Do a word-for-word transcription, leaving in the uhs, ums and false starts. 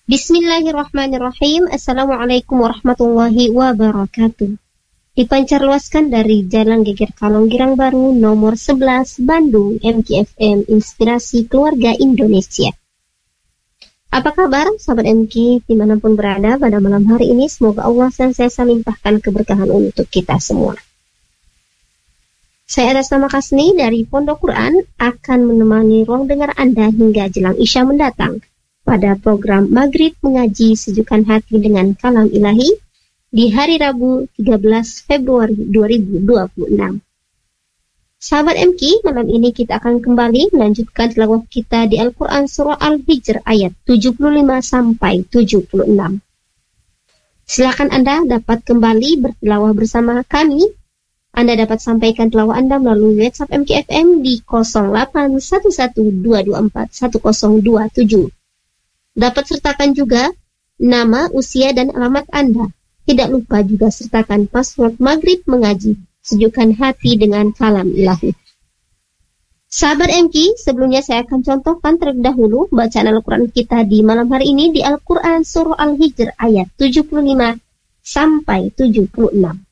Bismillahirrahmanirrahim. Assalamualaikum warahmatullahi wabarakatuh. Dipancar luaskan dari Jalan Geger Kalong Girang Baru nomor sebelas Bandung, M K F M Inspirasi Keluarga Indonesia. Apa kabar sahabat M K dimanapun berada pada malam hari ini? Semoga Allah senantiasa limpahkan keberkahan untuk kita semua. Saya atas nama Kasni dari Pondok Quran akan menemani ruang dengar Anda hingga jelang Isya mendatang pada program Maghrib Mengaji Sejukkan Hati dengan Kalam Ilahi di hari Rabu tiga belas Februari dua ribu dua puluh enam. Sahabat M K, malam ini kita akan kembali melanjutkan tilawah kita di Al-Quran Surah Al-Hijr ayat tujuh puluh lima sampai tujuh puluh enam. Silakan Anda dapat kembali bertilawah bersama kami. Anda dapat sampaikan tilawah Anda melalui WhatsApp M K F M di nol delapan satu satu dua dua empat satu nol dua tujuh. Dapat sertakan juga nama, usia, dan alamat Anda. Tidak lupa juga sertakan password Maghrib Mengaji Sejukkan Hati dengan Kalam Ilahi. Sahabat M K, sebelumnya saya akan contohkan terlebih dahulu bacaan Al-Quran kita di malam hari ini di Al-Quran Surah Al-Hijr ayat tujuh puluh lima sampai tujuh puluh enam.